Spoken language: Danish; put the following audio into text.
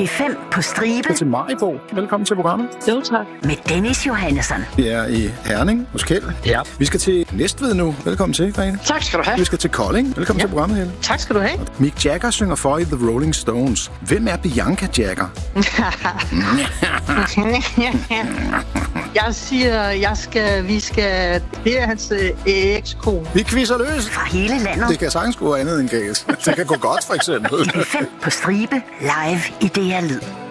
P5 på stribe. Til Maribo. Velkommen til programmet. Jo, tak. Med Dennis Johannesson. Vi er i Herning hos Kjeld. Ja. Vi skal til Næstved nu. Velkommen til, Grete. Tak skal du have. Vi skal til Kolding. Velkommen til programmet, Helle. Tak skal du have. Mick Jagger synger for i The Rolling Stones. Hvem er Bianca Jagger? Jeg siger, det er hans ekskone. Vi quizzer løs. Fra hele landet. Det kan sagtens gå andet end galt. Det kan gå godt, for eksempel. P5 på stribe. Live i DR Lyd.